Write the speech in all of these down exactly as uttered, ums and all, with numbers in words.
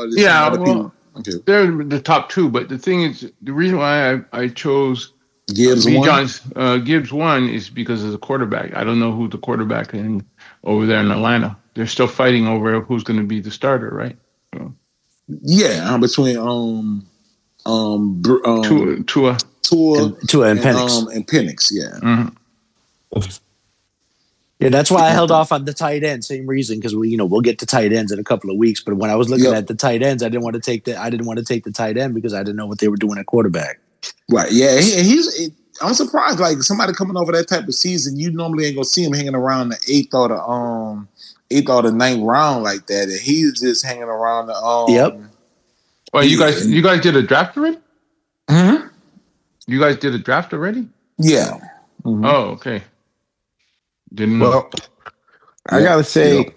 or there's some Yeah, other well, people? Okay, they're the top two, but the thing is, the reason why I, I chose uh, Gibbs B. one. John's uh, Gibbs one is because of the quarterback. I don't know who the quarterback in over there in Atlanta. They're still fighting over who's going to be the starter, right? So, Yeah, um, between um um Br- Tua, um Tua. Tua And Tua and and Penix. um and Penix. Yeah. Mhm. Yeah, that's why I held off on the tight end. Same reason, because we, you know, we'll get to tight ends in a couple of weeks. But when I was looking Yep. at the tight ends, I didn't want to take the I didn't want to take the tight end because I didn't know what they were doing at quarterback. Right. Yeah. He, he's. It, I'm surprised. Like somebody coming over that type of season, you normally ain't gonna see him hanging around the eighth or the um eighth or the ninth round like that. And he's just hanging around the um. Yep. Well, you guys, and- you guys did a draft already? Mhm. You guys did a draft already? Yeah. Mhm. Oh, okay. Didn't know. Well, I Yep. gotta say, Yep.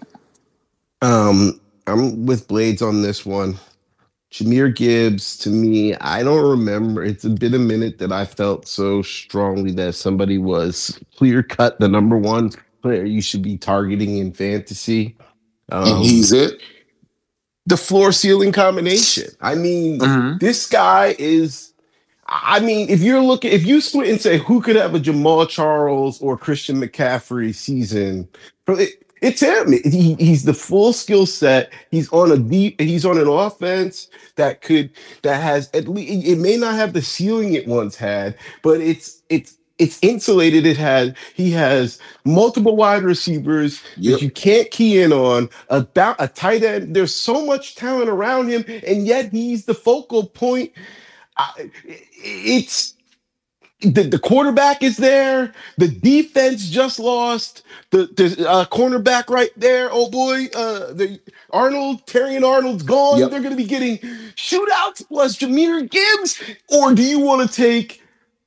um, I'm with Blades on this one. Jahmyr Gibbs, to me, I don't remember. It's been a minute that I felt so strongly that somebody was clear cut the number one player you should be targeting in fantasy. Um, And he's it. the floor ceiling combination. I mean, Mhm. this guy is. I mean, if you're looking, if you split and say who could have a Jamal Charles or Christian McCaffrey season, it, it's him. He, he's the full skill set. He's on a deep. He's on an offense that could that has at least. It may not have the ceiling it once had, but it's it's it's insulated. It had he has multiple wide receivers Yep. that you can't key in on. About a tight end. There's so much talent around him, and yet he's the focal point. I, it's the, the quarterback is there. The defense just lost the the uh, cornerback right there. Oh boy, uh, the Arnold, Terrion Arnold's gone. Yep. They're going to be getting shootouts plus Jahmyr Gibbs. Or do you want to take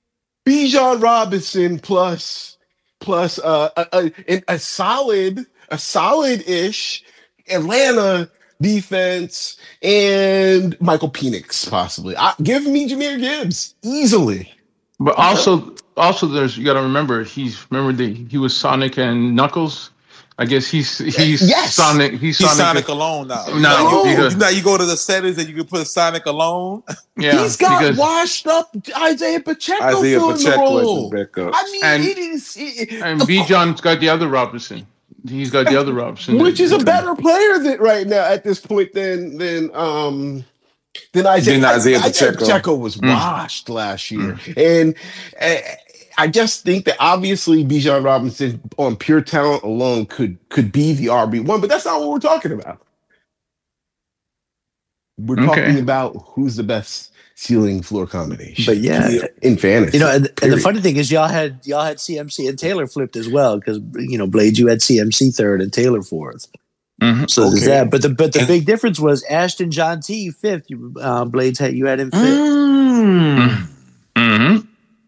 Bijan Robinson plus plus uh, a, a, a solid a solid ish Atlanta defense and Michael Penix possibly? I, give me Jahmyr Gibbs easily. But also, also, there's you got to remember he's remember the he was Sonic and Knuckles. I guess he's he's Yes. Sonic. He's, He's Sonic, Sonic alone now. No, you, because- you, now you go to the settings and you can put Sonic alone. Yeah, He's got because, washed up Isaiah Pacheco Isaiah filling the Pacheco role. is the backup. I mean, And- it is, it, and of B. course- John's got the other Robinson. He's got the other Robinson, which is a better player than right now at this point than than um than Isaiah, Than Isaiah Isaiah Pacheco. Pacheco was Mm. washed last year, and uh, I just think that obviously Bijan Robinson on pure talent alone could could be the R B one, but that's not what we're talking about. We're Okay. talking about who's the best ceiling floor combination. But yeah, in fantasy, you know, and, and the period. funny thing is, y'all had y'all had C M C and Taylor flipped as well because you know Blades, you had C M C third and Taylor fourth. Mhm. So there's Okay. that. But the but the And- big difference was Ashton John T fifth. You, uh, Blades had you had him fifth. Mm. Mhm.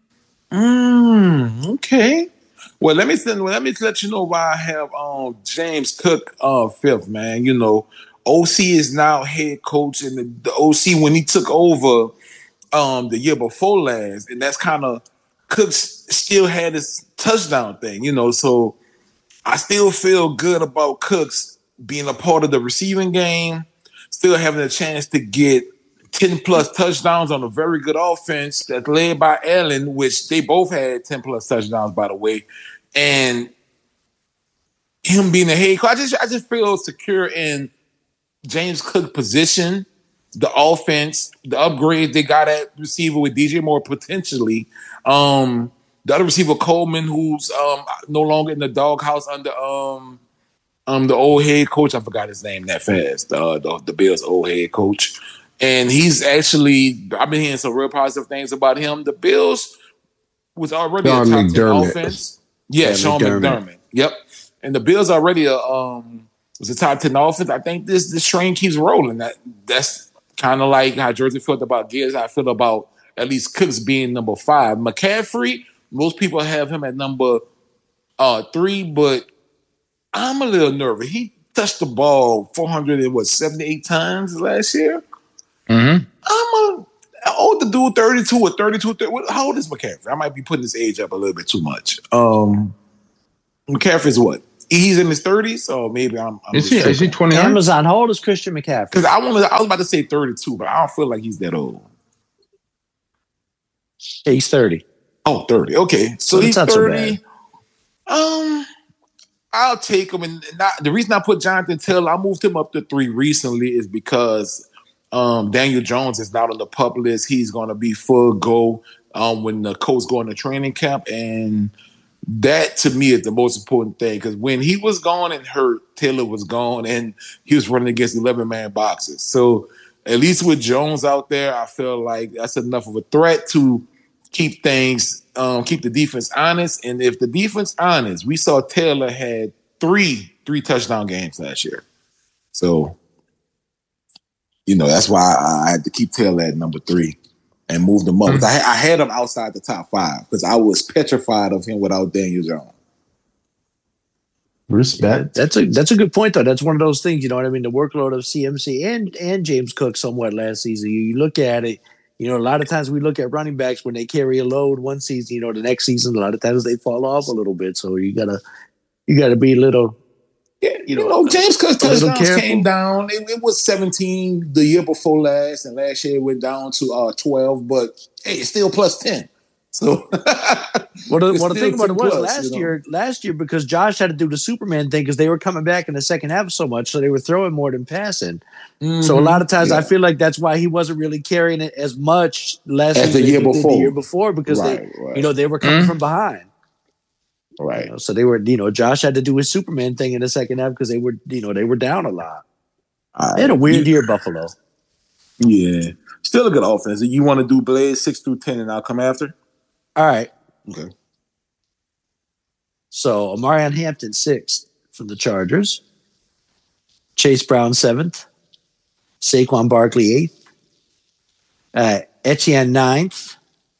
Mm. Okay. Well, let me send, let me let you know why I have um James Cook uh fifth, man. You know, O C is now head coach, and the, the O C when he took over um the year before last, and that's kind of Cook still had his touchdown thing, you know. So I still feel good about Cooks being a part of the receiving game, still having a chance to get ten plus touchdowns on a very good offense that's led by Allen, which they both had ten plus touchdowns, by the way. And him being a head coach, I just I just feel secure in James Cook position, the offense, the upgrade they got at receiver with D J Moore potentially. Um, the other receiver Coleman, who's um no longer in the doghouse under um um the old head coach. I forgot his name that fast. Uh, the the Bills' old head coach. And he's actually, I've been hearing some real positive things about him. The Bills was already Sean a top McDermott. ten offense. Yeah, Yeah, Sean McDermott. McDermott. Yep. And the Bills already a, um was a top ten offense. I think this this train keeps rolling. That that's kind of like how Jersey felt about Gibbs. I feel about at least Cooks being number five. McCaffrey, most people have him at number uh three, but I'm a little nervous. He touched the ball four hundred and what seventy-eight times last year. Mhm. I'm a how old the dude, thirty-two or thirty-two. thirty, what- how old is McCaffrey? I might be putting his age up a little bit too much. Um, McCaffrey's what? He's in his thirties, so maybe I'm. I'm Is he? Is he twenty-nine? Amazon. How old is Christian McCaffrey? Because I wanted, I was about to say thirty-two, but I don't feel like he's that old. Yeah, he's thirty. Oh, thirty. Okay, so, So he's that's not so thirty. um, I'll take him, and not the reason I put Jonathan Taylor, I moved him up to three recently, is because um, Daniel Jones is not on the pup list. He's going to be full go um, when the Colts go into training camp, and that to me is the most important thing, because when he was gone and hurt, Taylor was gone, and he was running against eleven man boxes. So at least with Jones out there, I feel like that's enough of a threat to keep things, um, keep the defense honest. And if the defense honest, we saw Taylor had three three touchdown games last year. So, you know, that's why I had to keep Taylor at number three and move them up. Mm-hmm. I, I had him outside the top five because I was petrified of him without Daniel Jones. Respect. That's a that's a good point, though. That's one of those things, you know what I mean? The workload of C M C and and James Cook somewhat last season. You, you look at it, you know, a lot of times we look at running backs when they carry a load one season, you know, the next season, a lot of times they fall off a little bit. So you gotta you gotta be a little, yeah, you know, you know James Cook's touchdowns came down. It, it was seventeen the year before last, and last year it went down to uh, twelve, but hey, it's still plus ten. So well, the, well, the thing about it was plus, last you know? year, last year because Josh had to do the Superman thing because they were coming back in the second half so much, so they were throwing more than passing. Mm-hmm. So a lot of times, yeah. I feel like that's why he wasn't really carrying it as much last as the year before. The year before because right, they, right. you know, they were coming mm-hmm. from behind. Right. You know, so they were, you know, Josh had to do his Superman thing in the second half because they were, you know, they were down a lot. Uh, they had a weird you, year, Buffalo. Yeah, still a good offense. You want to do Blaze six through ten, and I'll come after. All right. Okay. So Omarion Hampton sixth from the Chargers, Chase Brown seventh, Saquon Barkley eighth, uh, Etienne ninth,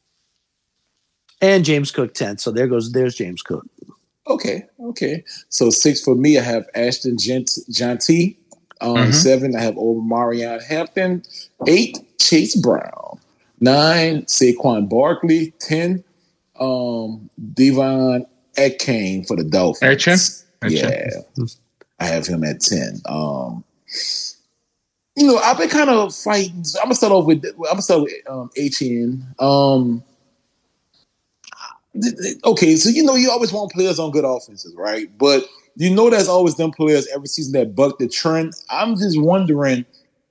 and James Cook tenth. So there goes there's James Cook. Okay, okay. So six for me, I have Ashton Gent- Genty. Um, mm-hmm. Seven, I have Omarion Hampton. Eight, Chase Brown. Nine, Saquon Barkley. Ten, um, Devon Achane for the Dolphins. Achane? Yeah, I have him at ten. Um, you know, I've been kind of fighting. I'm gonna start off with. I'm gonna start with um, Achane. Um, okay, so you know, you always want players on good offenses, right? But you know, there's always them players every season that buck the trend. I'm just wondering,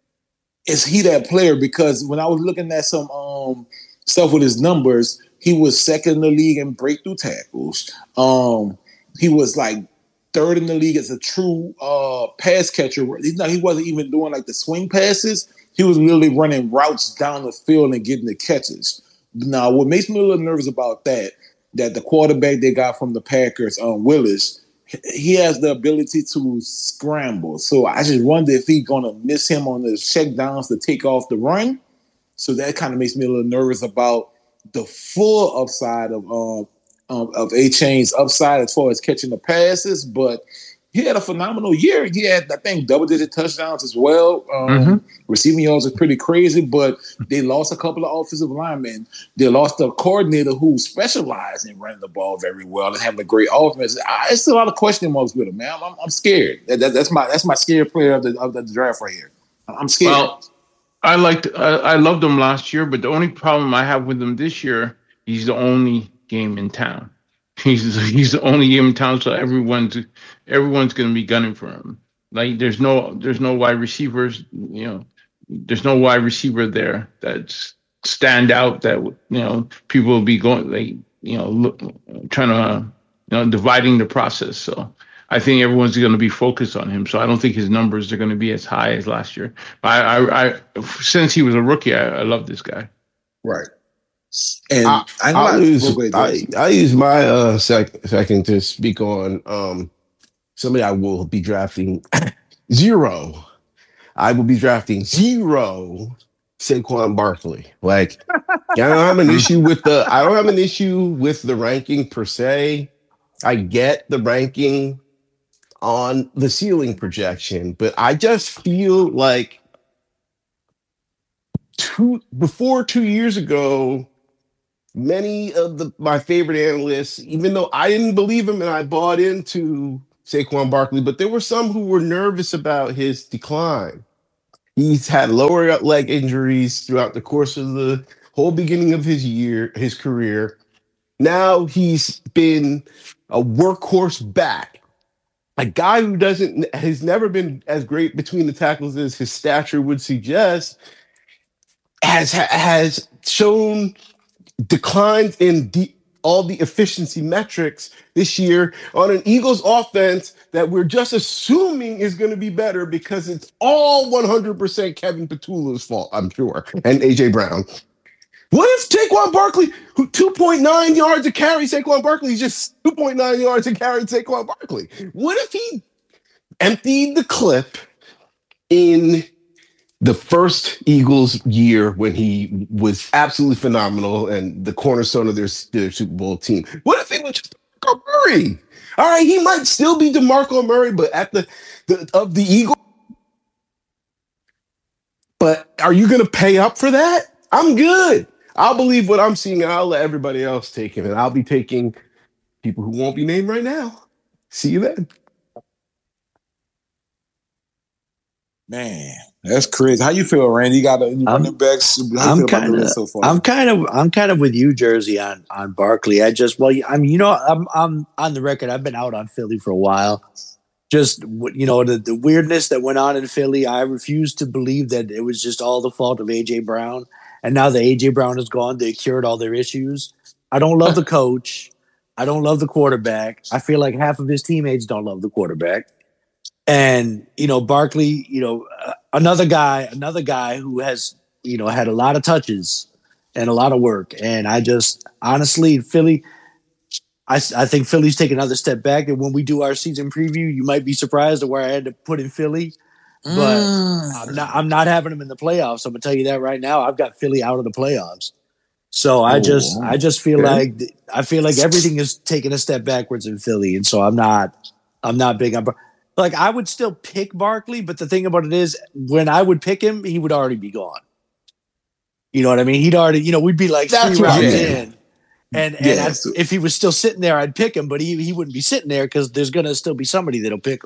is he that player? Because when I was looking at some um, stuff with his numbers, he was second in the league in breakthrough tackles. Um, he was like third in the league as a true uh, pass catcher. He, he wasn't even doing like the swing passes. He was literally running routes down the field and getting the catches. Now, what makes me a little nervous about that, that the quarterback they got from the Packers, um, Willis, he has the ability to scramble. So I just wonder if he's going to miss him on the check downs to take off the run. So that kind of makes me a little nervous about the full upside of um, um, of Achane's upside as far as catching the passes. But he had a phenomenal year. He had, I think, double-digit touchdowns as well. Um, mm-hmm. Receiving yards are pretty crazy, but they lost a couple of offensive linemen. They lost a coordinator who specialized in running the ball very well and having a great offense. I, it's a lot of question marks with him, man. I'm, I'm scared. That, that, that's my that's my scared player of the of the draft right here. I'm scared. Well, I liked I, I loved him last year, but the only problem I have with him this year, he's the only game in town. He's he's the only game in town, so everyone's everyone's going to be gunning for him. Like there's no there's no wide receivers, you know, there's no wide receiver there that's stand out that you know people will be going like you know look, trying to you know dividing the process. So I think everyone's going to be focused on him. So I don't think his numbers are going to be as high as last year. I I, I since he was a rookie, I, I love this guy. Right. And I, I, I, use, I, I use my uh, sec, second to speak on um, somebody I will be drafting zero. I will be drafting zero Saquon Barkley. Like, I don't have an issue with the. I don't have an issue with the ranking per se. I get the ranking on the ceiling projection, but I just feel like two before two years ago. Many of the my favorite analysts, even though I didn't believe him and I bought into Saquon Barkley, but there were some who were nervous about his decline. He's had lower leg injuries throughout the course of the whole beginning of his year, his career. Now he's been a workhorse back, a guy who doesn't has never been as great between the tackles as his stature would suggest. Has has shown declines in the, all the efficiency metrics this year on an Eagles offense that we're just assuming is going to be better because it's all one hundred percent Kevin Petula's fault, I'm sure, and A J Brown. What if Saquon Barkley, who two point nine yards to carry Saquon Barkley, is just two point nine yards to carry Saquon Barkley? What if he emptied the clip in the first Eagles year when he was absolutely phenomenal and the cornerstone of their, their Super Bowl team? What if it was just DeMarco Murray? All right, he might still be DeMarco Murray, but at the, the of the Eagles. But are you going to pay up for that? I'm good. I'll believe what I'm seeing, and I'll let everybody else take it. And I'll be taking people who won't be named right now. See you then. Man, that's crazy. How you feel, Randy? You got a running backs. How you feel about the list so far? I'm kind of, I'm kind of with you, Jersey, on on Barkley. I just, well, I mean, you know, I'm, I'm on the record. I've been out on Philly for a while. Just, you know, the, the weirdness that went on in Philly. I refuse to believe that it was just all the fault of A J Brown. And now that A J Brown is gone, they cured all their issues. I don't love the coach. I don't love the quarterback. I feel like half of his teammates don't love the quarterback. And, you know, Barkley, you know, uh, another guy, another guy who has, you know, had a lot of touches and a lot of work. And I just, honestly, Philly, I, I think Philly's taking another step back. And when we do our season preview, you might be surprised at where I had to put in Philly. But mm. I'm not, I'm not having them in the playoffs. I'm going to tell you that right now. I've got Philly out of the playoffs. So I just, oh, I just feel yeah. like, I feel like everything is taking a step backwards in Philly. And so I'm not, I'm not big on, like, I would still pick Barkley, but the thing about it is, when I would pick him, he would already be gone. You know what I mean? He'd already, you know, we'd be like That's three rounds right. in. And, and yeah, so. if he was still sitting there, I'd pick him, but he, he wouldn't be sitting there because there's going to still be somebody that'll pick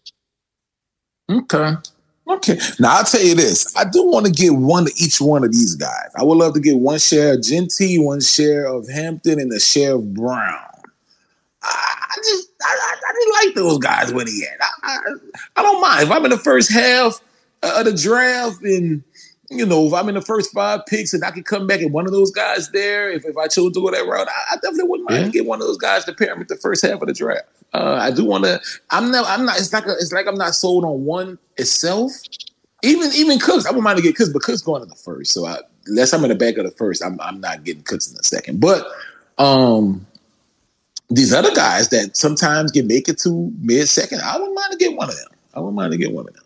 him. Okay. Okay. Now, I'll tell you this. I do want to get one to each one of these guys. I would love to get one share of Genty, one share of Hampton, and a share of Brown. I just, I, I, I didn't like those guys when he had. I, I, I don't mind. If I'm in the first half of the draft and, you know, if I'm in the first five picks and I could come back and one of those guys there, if, if I chose to go that route, I, I definitely wouldn't mind yeah. to get one of those guys to pair him with the first half of the draft. Uh, I do want to, I'm not, I'm not, it's like, a, it's like I'm not sold on one itself. Even, even Cooks, I wouldn't mind to get Cooks, but Cooks going in the first. So I, unless I'm in the back of the first, I'm, I'm not getting Cooks in the second. But, um, these other guys that sometimes can make it to mid-second, I wouldn't mind to get one of them. I wouldn't mind to get one of them.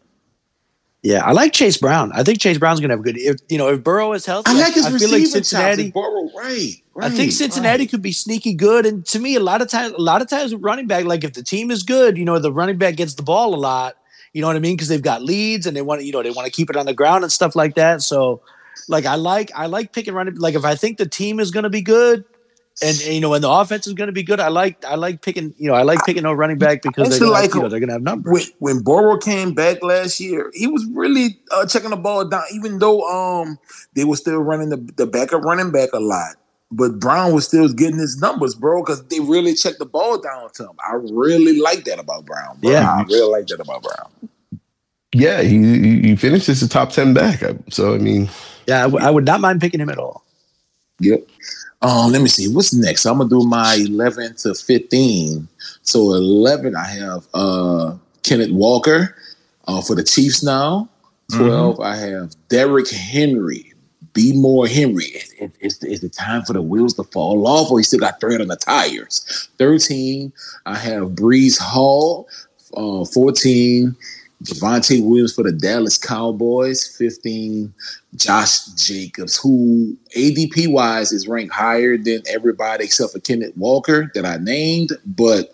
Yeah, I like Chase Brown. I think Chase Brown's going to have a good. If you know, if Burrow is healthy, I like his I receiving feel like Cincinnati. Burrow, right, right? I think Cincinnati right. could be sneaky good. And to me, a lot of times, a lot of times with running back, like if the team is good, you know, the running back gets the ball a lot. You know what I mean? Because they've got leads and they want to, you know, they want to keep it on the ground and stuff like that. So, like, I like, I like picking running. Like, if I think the team is going to be good. And, and you know, when the offense is going to be good, I like I like picking you know I like picking a running back because they're gonna, like, you know, they're going to have numbers. When, when Burrow came back last year, he was really uh, checking the ball down, even though um they were still running the, the backup running back a lot. But Brown was still getting his numbers, bro, because they really checked the ball down to him. I really like that about Brown. Bro. Yeah, I really like that about Brown. Yeah, he he finished as a top ten backup. So I mean, yeah, I, w- I would not mind picking him at all. Yep. Um, let me see what's next. I'm gonna do my eleven to fifteen. So eleven, I have uh, Kenneth Walker uh, for the Chiefs now. Twelve, mm-hmm. I have Derrick Henry. Be more Henry. Is it, it, it the time for the wheels to fall off, or he still got thread on the tires? Thirteen, I have Breece Hall. Uh, Fourteen. Javonte Williams for the Dallas Cowboys. Fifteen, Josh Jacobs, who A D P-wise is ranked higher than everybody except for Kenneth Walker that I named, but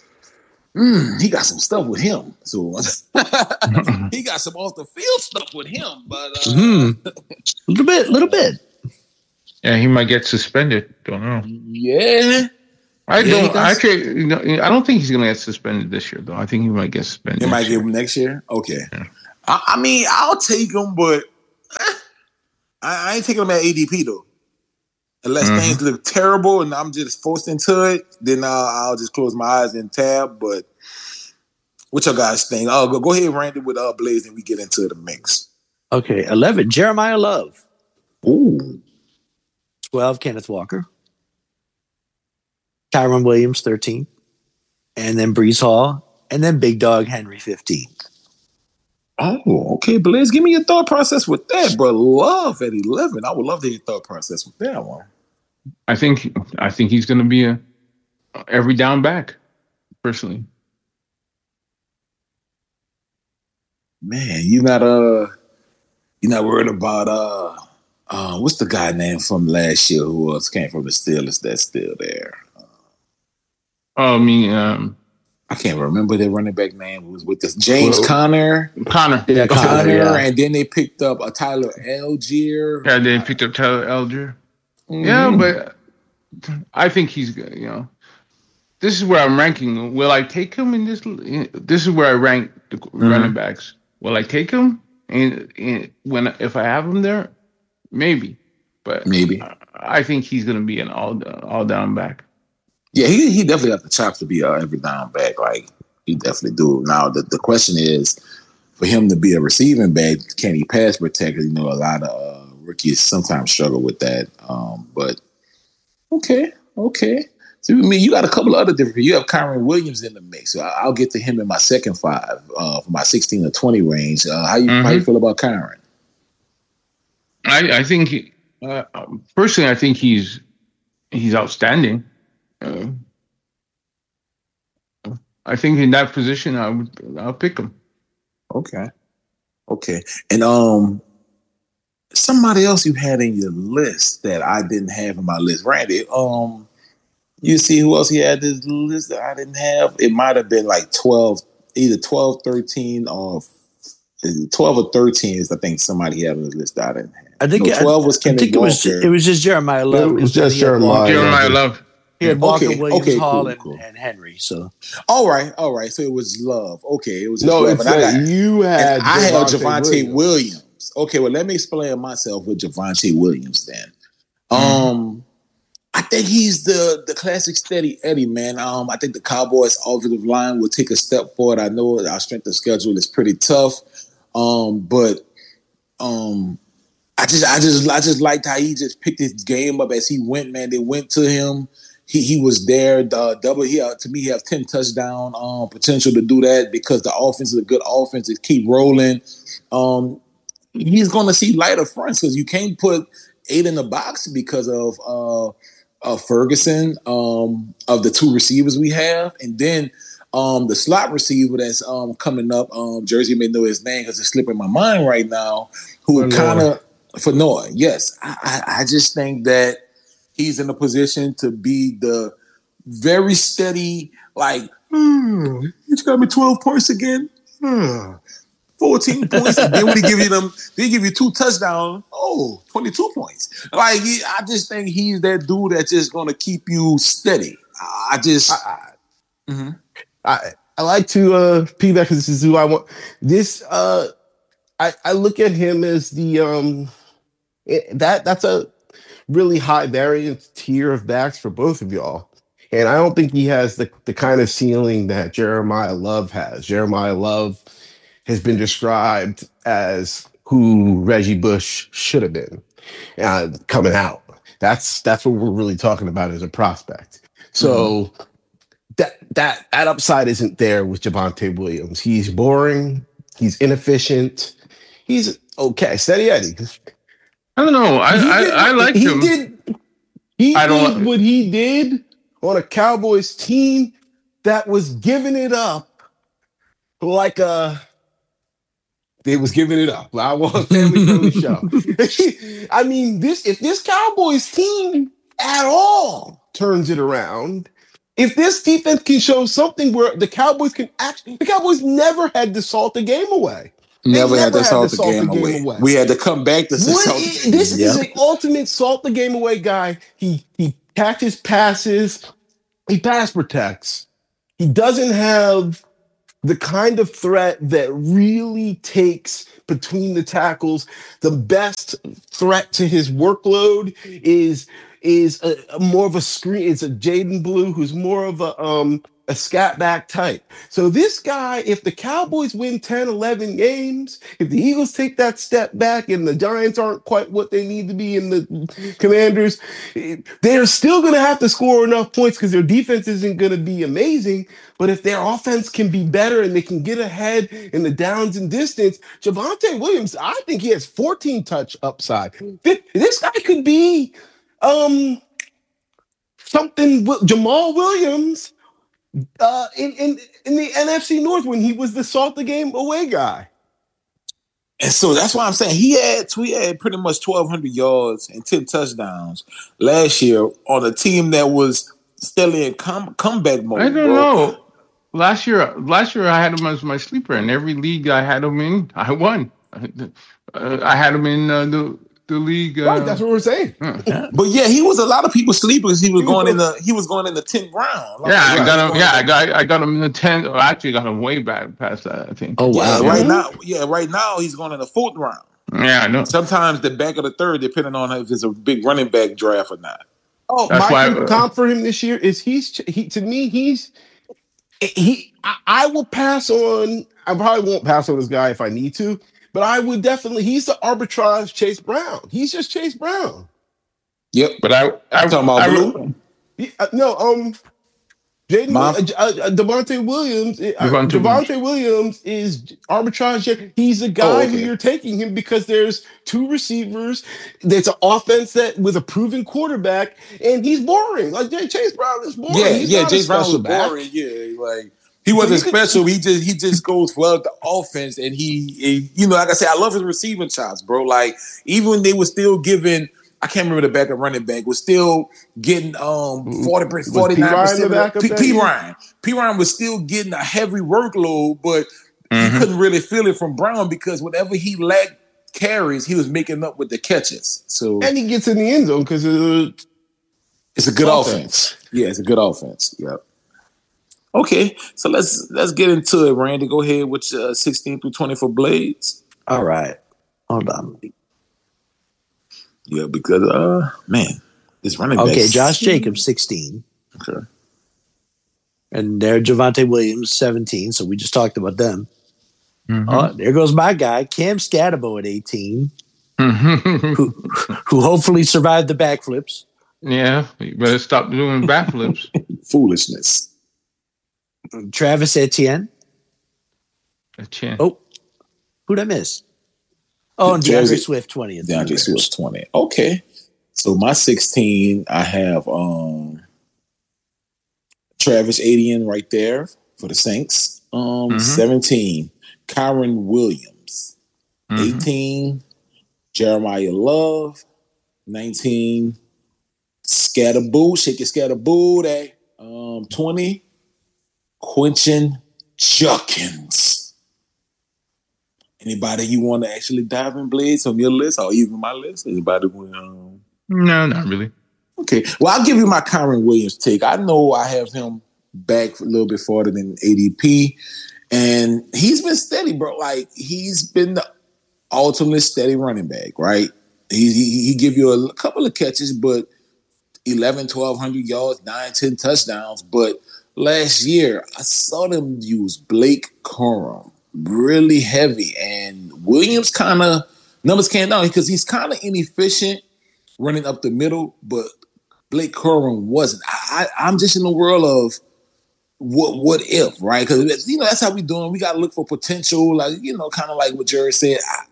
mm, he got some stuff with him. So he got some off the field stuff with him, but a uh, mm-hmm. little bit, little bit. Yeah, he might get suspended. Don't know. Yeah. I Yeah, he don't. I does. actually, you know, I don't think he's going to get suspended this year, though. I think he might get suspended. They might next give year. him next year. Okay. Yeah. I, I mean, I'll take him, but eh, I, I ain't taking him at A D P though. Unless Mhm. things look terrible and I'm just forced into it, then I'll, I'll just close my eyes and tab. But what y'all guys think? Oh, go, go ahead, Randy, with uh, Blaze, and we get into the mix. Okay, eleven, Jeremiah Love. Ooh. twelve, Kenneth Walker. Tyron Williams, thirteen. And then Brees Hall. And then Big Dog Henry, fifteen. Oh, okay, Blaze, give me your thought process with that, bro. Love at eleven. I would love to hear your thought process with that one. I think. I think he's going to be a every down back. Personally, Man, you not uh, you not worried about uh, uh, what's the guy name from last year who else came from the Steelers that's still there? oh, I mean, um, I can't remember their running back name. Who was with this? James Well, Conner. Connor. Yeah, Connor, Connor, yeah. and then they picked up a Tyler Algier. Yeah, they picked up Tyler Algier. Mhm. Yeah, but I think he's good. You know, this is where I'm ranking. Will I take him in this? This is where I rank the running backs. Will I take him? And, and when if I have him there, maybe. But Maybe. I, I think he's going to be an all all down back. Yeah, he he definitely got the chops to be a every down back. Like he definitely do. Now the, the question is, for him to be a receiving back, can he pass protect? You know, a lot of uh, rookies sometimes struggle with that. Um, but okay, okay. So I mean, you got a couple of other different. You have Kyron Williams in the mix. So I- I'll get to him in my second five uh, for my sixteen or twenty range. Uh, how you how you Mhm. feel about Kyron? I I think he, uh, personally, I think he's he's outstanding. Uh, I think in that position, I would I'll pick him. Okay, okay. And um, somebody else you had in your list that I didn't have in my list, Randy. Um, you see who else he had this list that I didn't have? It might have been like twelve, either twelve, thirteen, or twelve or thirteen is I think somebody had on the list that I didn't have. I think no, twelve I, was I Kenneth think it was Walker. it was just Jeremiah Love. It was 'cause then just he had Walker- Jeremiah. Jeremiah Love. He had Walker, Okay, Williams, okay, Hall, cool, and, cool. and Henry. So all right, all right. So it was Love. Okay, it was just No, Love. it's And I that got, you had. and I had Javonte Javante Williams. Williams. Okay, well, let me explain myself with Javante Williams then. Um, I think he's the the classic steady Eddie, man. Um, I think the Cowboys' offensive line will take a step forward. I know our strength of schedule is pretty tough, um, but um, I just, I just, I just liked how he just picked his game up as he went. Man, they went to him. He he was there. The double. He uh, to me, he has ten touchdown um, potential to do that because the offense is a good offense. It keep rolling. Um, he's going to see lighter fronts because you can't put eight in the box because of uh, uh, Ferguson, um, of the two receivers we have, and then um, the slot receiver that's um, coming up. Um, Jersey may know his name because it's slipping my mind right now. Who kind of for Noah? Yes, I, I, I just think that he's in a position to be the very steady, like, hmm, he's got me twelve points again. Hmm. fourteen points, and then when he give you them, they give you two touchdowns. Oh, twenty-two points. Like he, I just think he's that dude that's just gonna keep you steady. I just, I, I, mm-hmm. I, I like to uh, piggyback because this is who I want. This uh, I, I look at him as the um, it, that that's a really high variance tier of backs for both of y'all. And I don't think he has the, the kind of ceiling that Jeremiah Love has. Jeremiah Love has been described as who Reggie Bush should have been uh, coming out. That's that's what we're really talking about as a prospect. So mm-hmm. that that that upside isn't there with Javonte Williams. He's boring. He's inefficient. He's okay. Steady Eddie. I don't know. I I, did, I like he him. Did, he I did don't, what he did on a Cowboys team that was giving it up like a. They was giving it up. I want a family friendly show. I mean, this if this Cowboys team at all turns it around, if this defense can show something where the Cowboys can actually, the Cowboys never had to salt the game away. Never, never had to salt, to the, salt game the game away. away. We had to come back to What salt is, the game. This Yep. is an ultimate salt the game away guy. He he catches passes he pass protects. He doesn't have the kind of threat that really takes between the tackles. The best threat to his workload is is a, a more of a screen. It's a Jaden Blue, who's more of a um a scat back type. So this guy, if the Cowboys win ten, eleven games, if the Eagles take that step back and the Giants aren't quite what they need to be in the Commanders, they're still going to have to score enough points because their defense isn't going to be amazing. But if their offense can be better and they can get ahead in the downs and distance, Javonte Williams, I think he has fourteen touch upside. This guy could be um, something with Jamal Williams uh, in, in, in the N F C North when he was the salt the game away guy. And so that's why I'm saying he had he had pretty much twelve hundred yards and ten touchdowns last year on a team that was still in come, comeback mode. I don't bro. know. Last year, last year I had him as my sleeper, and every league I had him in, I won. Uh, I had him in uh, the the league. Uh, Right, that's what we're saying. Yeah. But yeah, he was a lot of people sleepers. He was he going was, in the he was going in the tenth round. Like, yeah, right, I got him. Yeah, I got I got him in the tenth. Or actually, got him way back past that. I think. Oh wow! Yeah, right now, yeah, right now he's going in the fourth round. Yeah, I know. Sometimes the back of the third, depending on if it's a big running back draft or not. Oh, that's my why, uh, comp for him this year is he's he to me he's he. I, I will pass on. I probably won't pass on this guy if I need to. But I would definitely, he's the arbitrage Chase Brown. He's just Chase Brown. Yep. But I, I'm talking about I, Blue. He, uh, no, um, Jaden, uh, uh, Devontae Williams, uh, Devontae, Devontae Williams is arbitrage. He's a guy oh, okay. who you're taking him because there's two receivers. There's an offense that with a proven quarterback, and he's boring. Like Chase Brown is boring. Yeah, he's yeah, Chase Brown was back. boring. Yeah, like. He wasn't so special. He just he just goes for the offense, and he, he, you know, like I said, I love his receiving chops, bro. Like even when they were still giving, I can't remember the backup running back was still getting um forty forty-nine percent. P, P Ryan, P Ryan was still getting a heavy workload, but mm-hmm. he couldn't really feel it from Brown because whatever he lacked carries, he was making up with the catches. So and he gets in the end zone because it's, it's a good offense. offense. Yeah, it's a good offense. Yep. Okay, so let's let's get into it, Randy. Go ahead with uh, sixteen through twenty for Blades. All right, hold on. Yeah, because uh, man, this running back. Okay, Josh Jacobs sixteen. Okay, and there Javonte Williams seventeen. So we just talked about them. Mm-hmm. Uh, there goes my guy Cam Scatabo at eighteen, mm-hmm. who who hopefully survived the backflips. Yeah, you better stop doing backflips. Foolishness. Travis Etienne. Etienne. Oh, who'd I miss? Oh, and DeAndre Swift twenty. DeAndre Swift twenty. Okay. So my sixteen, I have um, Travis Etienne right there for the Saints. Um, mm-hmm. seventeen, Kyron Williams. Mm-hmm. eighteen, Jeremiah Love. nineteen, Scatterboo. Shake your Scatterboo. That. Um, twenty, Quentin Judkins. Anybody you want to actually dive in, Blades, on your list or even my list? Anybody? Um... No, not really. Okay. Well, I'll give you my Kyron Williams take. I know I have him back a little bit farther than A D P, and he's been steady, bro. Like, he's been the ultimate steady running back, right? He, he, he give you a couple of catches, but eleven, twelve hundred yards, nine, ten touchdowns, but last year, I saw them use Blake Corum really heavy, and Williams kind of numbers came down because he's kind of inefficient running up the middle, but Blake Corum wasn't. I, I, I'm just in the world of what what if, right? Because you know that's how we doing. We got to look for potential, like you know, kind of like what Jerry said. I,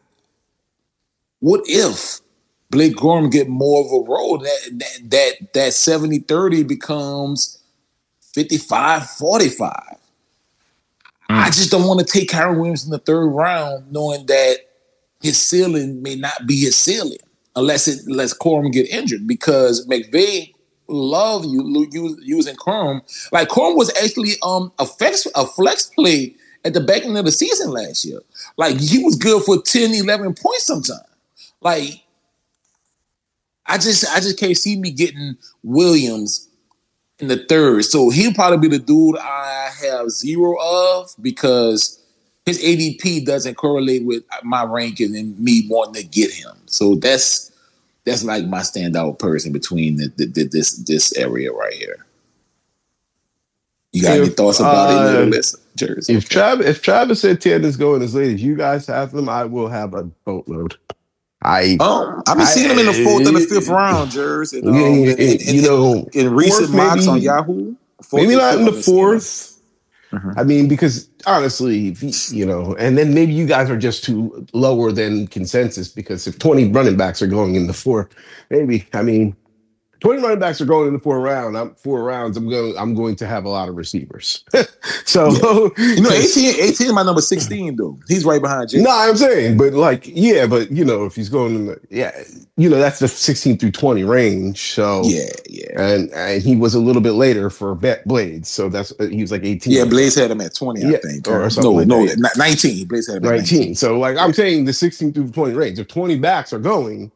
what if Blake Corum get more of a role? That that that that seventy thirty becomes fifty-five forty-five. Mm. I just don't want to take Kyron Williams in the third round knowing that his ceiling may not be his ceiling unless it unless Corum get injured because McVay love you using Corum. Like Corum was actually um a flex, a flex play at the beginning of the season last year. Like he was good for ten, eleven points sometimes. Like I just I just can't see me getting Williams in the third. So he'll probably be the dude I have zero of because his A D P doesn't correlate with my ranking and me wanting to get him. So that's that's like my standout person between the, the, the, this this area right here. You got if, any thoughts about uh, it, list, Jersey? If Travis if Travis Etienne is going as late as you guys have them, I will have a boatload. I um, I've been I, seeing him in the fourth and the fifth round, Jersey. And, um, yeah, and, and, you know, in, in recent mocks on Yahoo, maybe not in the fourth. Uh-huh. I mean, because honestly, if he, you know, and then maybe you guys are just too lower than consensus because if twenty running backs are going in the fourth, maybe I mean. twenty running backs are going in the four round. I'm four rounds. I'm going. I'm going to have a lot of receivers. so yeah. you know, eighteen, eighteen, my number sixteen, though. He's right behind you. No, I'm saying, but like, yeah, but you know, if he's going in the, yeah, you know, that's the sixteen through twenty range. So yeah, yeah, and and he was a little bit later for Blades. So that's he was like eighteen. Yeah, Blades had him at twenty, yeah, I think, or, or something. No, like no, that. nineteen. Blades had him at nineteen. nineteen. So like, I'm saying the sixteen through twenty range. If twenty backs are going,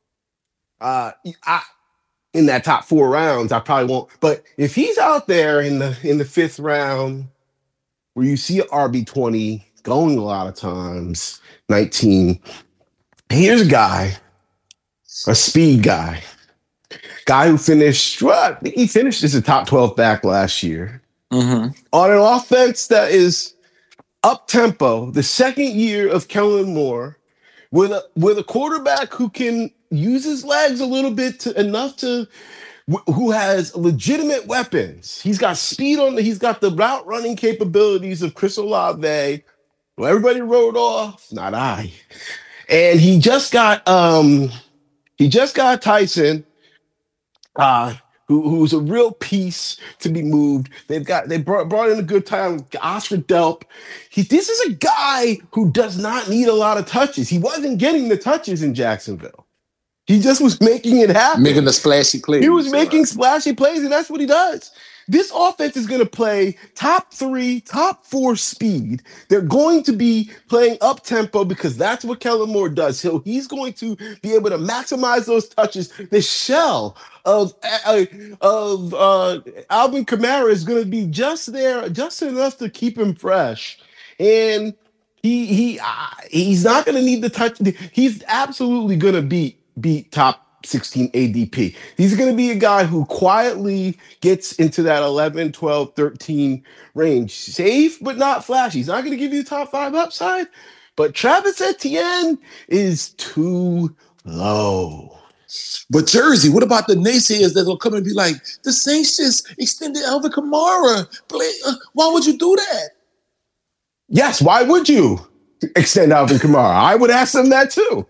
uh, I. in that top four rounds, I probably won't. But if he's out there in the in the fifth round, where you see R B twenty going a lot of times, nineteen, here's a guy, a speed guy, guy who finished. Well, he finished as a top twelve back last year mm-hmm. on an offense that is up tempo. The second year of Kellen Moore, with a with a quarterback who can use his legs a little bit to enough to who has legitimate weapons. He's got speed on the, he's got the route running capabilities of Chris Olave, who everybody wrote off, not I. And he just got um he just got Tyson, uh, who, who's a real piece to be moved. They've got they brought, brought in a good time, Oscar Delp. He this is a guy who does not need a lot of touches. He wasn't getting the touches in Jacksonville. He just was making it happen. Making the splashy plays. He was making splashy plays, and that's what he does. This offense is going to play top three, top four speed. They're going to be playing up tempo because that's what Kellen Moore does. So he's going to be able to maximize those touches. The shell of uh, of uh, Alvin Kamara is going to be just there, just enough to keep him fresh, and he he uh, he's not going to need the touch. He's absolutely going to beat. beat top sixteen A D P. He's going to be a guy who quietly gets into that eleven, twelve, thirteen range. Safe, but not flashy. He's not going to give you top five upside, but Travis Etienne is too low. But Jersey, what about the naysayers that will come and be like, the Saints just extended Alvin Kamara. Uh, why would you do that? Yes, why would you extend Alvin Kamara? I would ask them that too.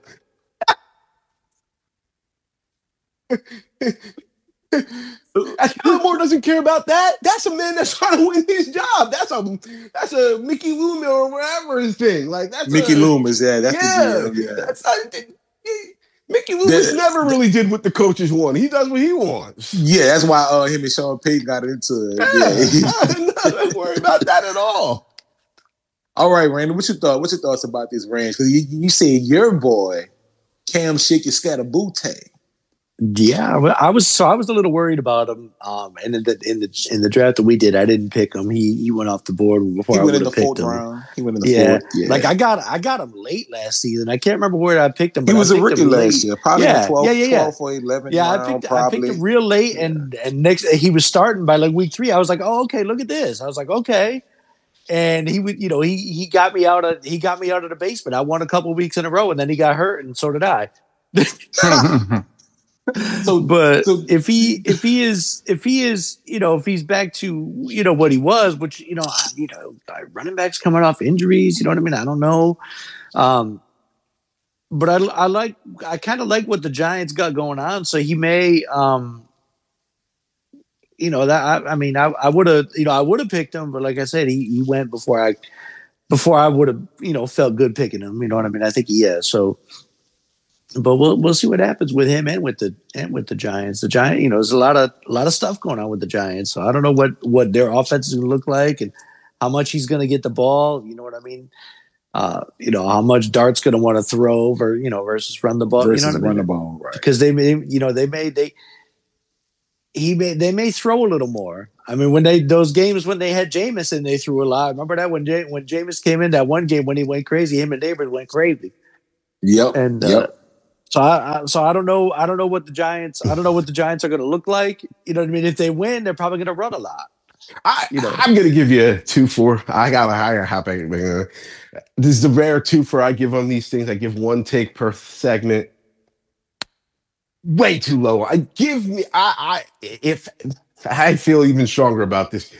Kellen Moore doesn't care about that. That's a man that's trying to win his job. That's a that's a Mickey Loomis or whatever his thing. Like that's Mickey a, Loomis. Yeah, that's yeah. the G M, yeah. That's not, Mickey Loomis that, never really did what the coaches want. He does what he wants. Yeah, that's why uh, him and Sean Payton got into it. Yeah, yeah. Don't worry about that at all. All right, Randy, what you thought? What's your thoughts about this range? Because you, you said your boy Cam Shake your Scatterbooty. Yeah, well, I was so I was a little worried about him. Um, and in the in the in the draft that we did, I didn't pick him. He he went off the board before he I went would have picked him. Round. He went in the yeah. fourth. Yeah, like I got I got him late last season. I can't remember where I picked him. But he was I a rookie last year, probably yeah, twelve, yeah, yeah, yeah. twelve or eleven. Yeah, round, I picked probably. I picked him real late, and yeah. and next he was starting by like week three. I was like, oh, okay, look at this. I was like, okay. And he would, you know, he he got me out of he got me out of the basement. I won a couple weeks in a row, and then he got hurt, and so did I. so, but so, if he if he is if he is you know if he's back to you know what he was, which you know I, you know running backs coming off injuries, you know what I mean? I don't know, um, but I I like I kind of like what the Giants got going on. So he may. Um, You know that I, I mean I, I would have you know I would have picked him, but like I said, he, he went before I before I would have you know felt good picking him. You know what I mean? I think he is. So, but we'll we'll see what happens with him and with the and with the Giants. The Giant, you know, there's a lot of a lot of stuff going on with the Giants. So I don't know what what their offense is going to look like and how much he's going to get the ball. You know what I mean? Uh, you know how much Dart's going to want to throw over you know versus run the ball. Versus you know what run I mean? the ball, right? Because they may you know they may they. he may they may throw a little more. I mean, when they those games when they had Jameis, they threw a lot. Remember that when J, when Jameis came in that one game when he went crazy, him and Neighbors went crazy. Yep. And yep. Uh, so I, I so I don't know I don't know what the Giants I don't know what the Giants are going to look like. You know what I mean? If they win, they're probably going to run a lot. I, you know. I'm going to give you a two four. I got a higher happy. This is the rare two for I give on these things. I give one take per segment. Way too low. I give me. I. I if I feel even stronger about this.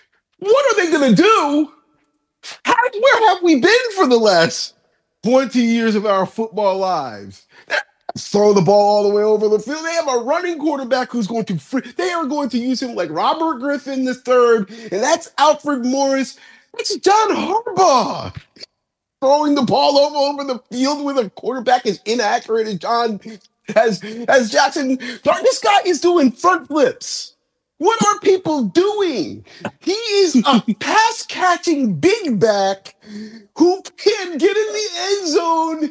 What are they going to do? How, where have we been for the last twenty years of our football lives? Throw the ball all the way over the field. They have a running quarterback who's going to free. They are going to use him like Robert Griffin the third, and that's Alfred Morris. That's John Harbaugh throwing the ball over over the field with a quarterback as inaccurate as John as as Jackson. This guy is doing front flips. What are people doing? He is a pass-catching big back who can get in the end zone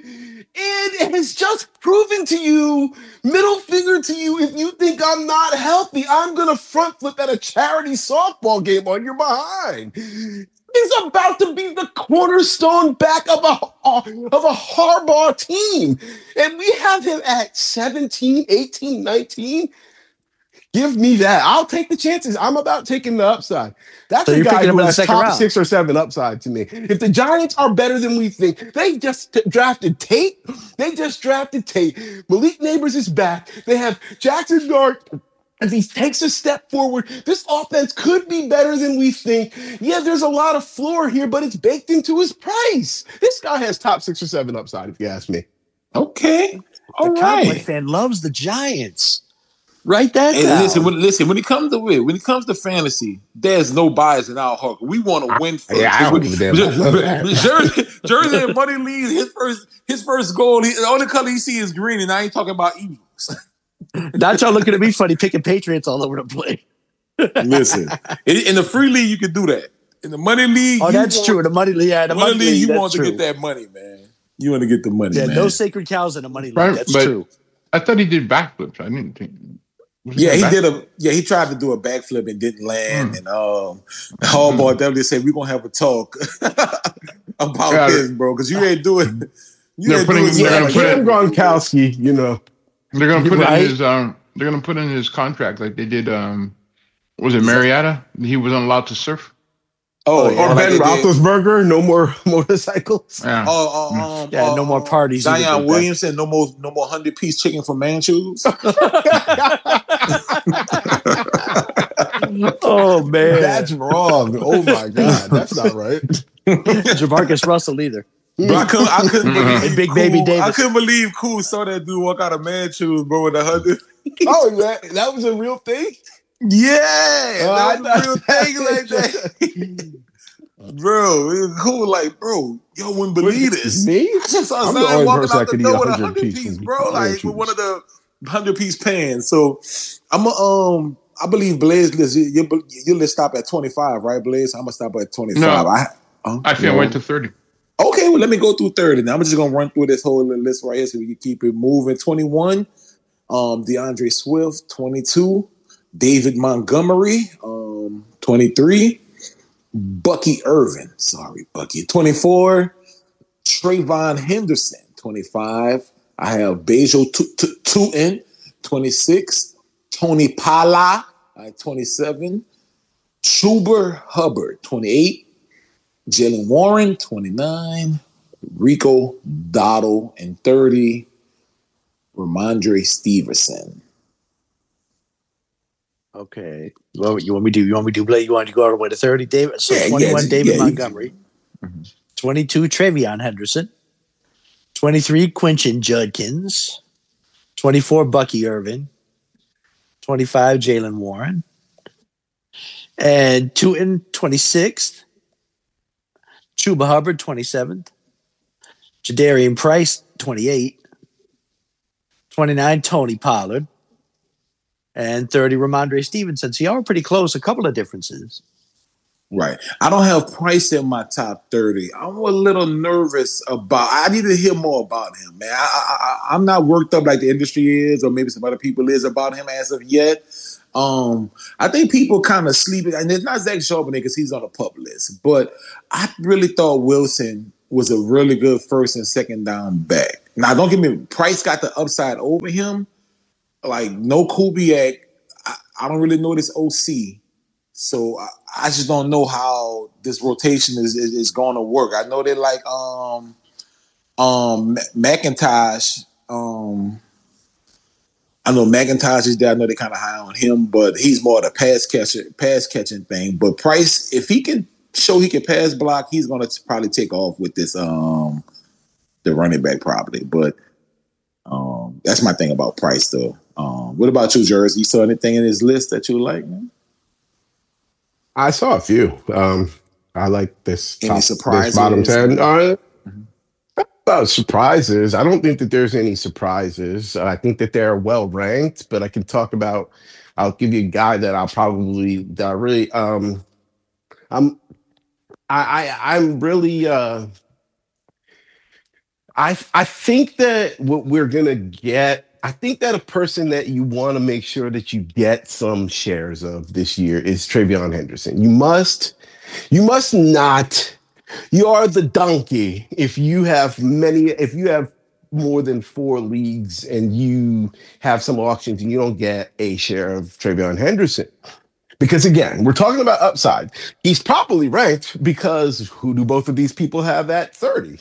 and has just proven to you, middle finger to you, if you think I'm not healthy, I'm going to front flip at a charity softball game on your behind. He's about to be the cornerstone back of a, of a Harbaugh team. And we have him at seventeen, eighteen, nineteen. Give me that. I'll take the chances. I'm about taking the upside. That's so a guy who has top round. six or seven upside to me. If the Giants are better than we think, they just t- drafted Tate. They just drafted Tate. Malik Neighbors is back. They have Jackson Dart. As he takes a step forward, this offense could be better than we think. Yeah, there's a lot of floor here, but it's baked into his price. This guy has top six or seven upside, if you ask me. Okay. All the right. Cowboy fan loves the Giants. Write that hey, down. Listen, when, listen. When it comes to win, when it comes to fantasy, there's no bias in our heart. We want to win first. Yeah, I don't give a damn. Jersey, Jersey and Money leads his first his first goal. He, the only color he see is green, and I ain't talking about Eagles. Not y'all looking at me funny, picking Patriots all over the place. Listen, in, in the free league, you can do that. In the money league, oh, that's want, true. In the money league, yeah, the money, money league, you want true. to get that money, man. You want to get the money, yeah, man. No sacred cows in the money league. Right, that's but true. I thought he did backflips. I didn't think. Yeah, he did a. Yeah, he tried to do a backflip and didn't land. Mm. And um, Harbaugh mm-hmm. definitely said, "We're gonna have a talk about yeah, this, bro, because you ain't doing." You they're ain't putting. doing They're gonna put in Gronkowski. You know, they're gonna put right? in his. Um, they're gonna put in his contract like they did. Um, was it Marietta? He wasn't allowed to surf. Oh, oh yeah, or Ben Roethlisberger, no more motorcycles. Yeah. Oh, uh, um, yeah, uh, no more parties. Zion Williamson, no more, no more hundred piece chicken from Manchus. Oh man, that's wrong. Oh my god, that's not right. Jamarcus Russell either. Bro, I couldn't, I couldn't believe and Big cool, Baby Davis. I couldn't believe Cool saw that dude walk out of Manchus, bro, with a hundred. Oh, that that was a real thing. Yeah, uh, that was a real thing like that. Bro, it was cool. Like, bro, yo wouldn't believe this. Me? I just saw Zion walking out the door with a hundred piece, bro. Like with one of the hundred piece pans. So I'm a, um, I believe Blaze list. Your, your list stop at twenty five, right, Blaze? I'm gonna stop at twenty five. No, I, uh, I think I went to thirty. Okay, well let me go through thirty. Now I'm just gonna run through this whole list right here so we can keep it moving. twenty-one, um, DeAndre Swift. twenty-two. David Montgomery, um, twenty-three. Bucky Irvin, sorry, Bucky. twenty-four. Trayvon Henderson, twenty-five. I have Basil Tutin, twenty-six. Tony Pala, at twenty-seven. Chuba Hubbard, twenty-eight. Jalen Warren, twenty-nine. Rico Dottle, and thirty. Ramondre Stevenson. Okay. Well, you want me to do? You want me to do? Blake? You want to go all the way to thirty? David. So yeah, twenty-one. Yeah, David yeah, Montgomery. Mm-hmm. twenty-two. Travion Henderson. twenty-three. Quentin Judkins. twenty-four. Bucky Irvin. twenty-five. Jalen Warren. And two in twenty-sixth. Chuba Hubbard, twenty-seventh. Jadarian Price, twenty-eight. twenty-nine. Tony Pollard. And thirty, Ramondre Stevenson. So y'all were pretty close. A couple of differences. Right. I don't have Price in my top thirty. I'm a little nervous about. I need to hear more about him, man. I, I, I'm not worked up like the industry is, or maybe some other people is about him as of yet. Um, I think people kind of sleeping, and it's not Zach Charbonnet because he's on the pup list, but I really thought Wilson was a really good first and second down back. Now, don't get me, Price got the upside over him. Like, no Kubiak. I, I don't really know this O C. So I, I just don't know how this rotation is, is, is going to work. I know they like um, um, McIntosh. Um, I know McIntosh is there. I know they kind of high on him, but he's more the pass catcher, pass catching thing. But Price, if he can show he can pass block, he's going to probably take off with this um, the running back probably. But um, that's my thing about Price, though. Um, what about you, Jersey? You saw anything in his list that you like, man? I saw a few. Um, I like this, Any top, surprises? this bottom ten. Uh, Mhm. About surprises, I don't think that there's any surprises. I think that they're well ranked, but I can talk about. I'll give you a guy that I'll probably that I really um, I'm I, I I'm really uh, I I think that what we're gonna get. I think that a person that you want to make sure that you get some shares of this year is Travion Henderson. You must, you must not. You are the donkey if you have many. If you have more than four leagues and you have some auctions and you don't get a share of Travion Henderson. Because again, we're talking about upside. He's properly ranked because who do both of these people have at thirty?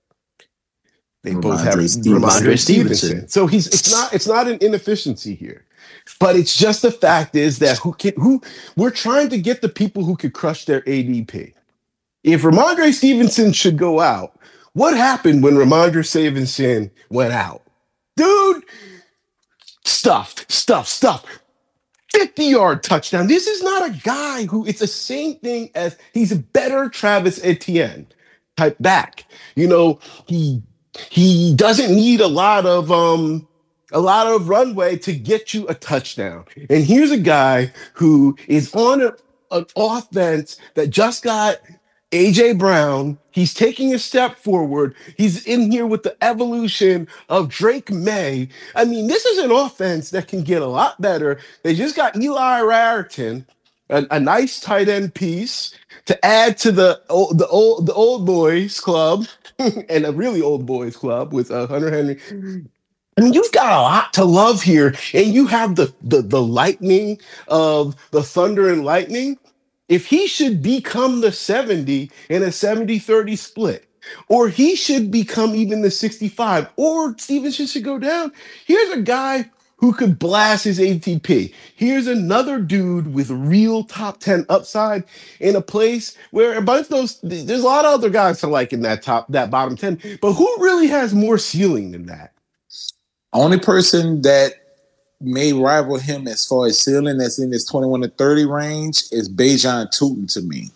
They both have Rhamondre Stevenson. So he's it's not it's not an inefficiency here. But it's just the fact is that who can who we're trying to get the people who could crush their A D P. If Rhamondre Stevenson should go out, what happened when Rhamondre Stevenson went out? Dude, stuffed, stuffed, stuffed. fifty-yard touchdown. This is not a guy who, it's the same thing as, he's a better Travis Etienne type back. You know, he he doesn't need a lot of um a lot of runway to get you a touchdown. And here's a guy who is on a, an offense that just got A J Brown. He's taking a step forward. He's in here with the evolution of Drake May. I mean, this is an offense that can get a lot better. They just got Eli Raritan, a, a nice tight end piece to add to the old, the old the old boys club and a really old boys club with uh, Hunter Henry. I mean, you've got a lot to love here, and you have the the the lightning of the thunder and lightning. If he should become the seventy in a seventy thirty split, or he should become even the sixty-five, or Stevenson should go down, here's a guy who could blast his A T P. Here's another dude with real top ten upside in a place where a bunch of those, there's a lot of other guys to like in that top, that bottom ten, but who really has more ceiling than that? Only person that may rival him as far as ceiling that's in this twenty-one to thirty range is Bajan Tootin to me.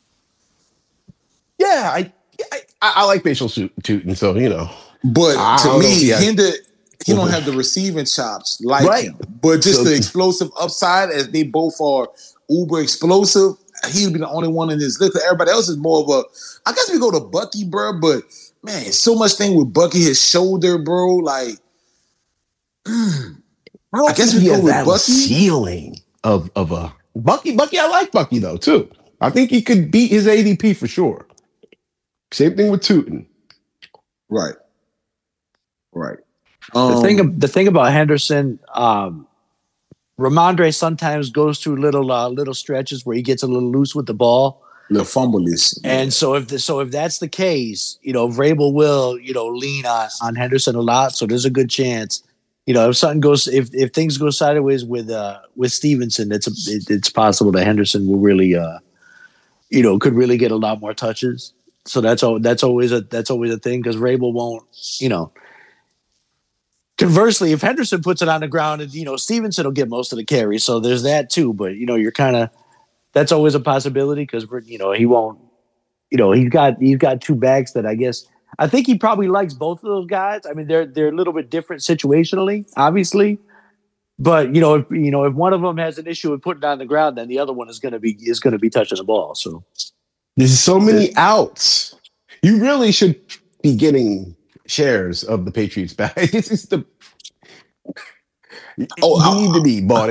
Yeah, I I, I like Bashal Tootin, so you know. But I to me, he, has, Hinder, he don't have the receiving chops like right. him. But just so, the explosive upside, as they both are uber explosive, he'll be the only one in his list. Everybody else is more of a. I guess we go to Bucky, bro. But man, so much thing with Bucky, his shoulder, bro. Like. Mm, I, don't I guess think we he go has with that Bucky. Ceiling of of a Bucky. Bucky, I like Bucky though too. I think he could beat his A D P for sure. Same thing with Tootin. Right. Right. Um, the thing, Um, the thing about Henderson, um, Rhamondre sometimes goes through little, uh, little stretches where he gets a little loose with the ball. the fumble is, And so if the, so if that's the case, you know, Vrabel will, you know, lean on, on Henderson a lot. So there's a good chance, you know, if something goes, if, if things go sideways with, uh, with Stevenson, it's, a, it, it's possible that Henderson will really, uh, you know, could really get a lot more touches. So that's all, that's always a, that's always a thing. Cause Vrabel won't, you know, conversely, if Henderson puts it on the ground and, you know, Stevenson will get most of the carry. So there's that too, but you know, you're kind of, that's always a possibility because we're, you know, he won't, you know, he's got he's got two backs that I guess I think he probably likes both of those guys. I mean, they're they're a little bit different situationally, obviously, but you know, if you know if one of them has an issue with putting it on the ground, then the other one is going to be is going to be touching the ball. So there's so many outs. You really should be getting shares of the Patriots back. This is the oh, you need to be bought in.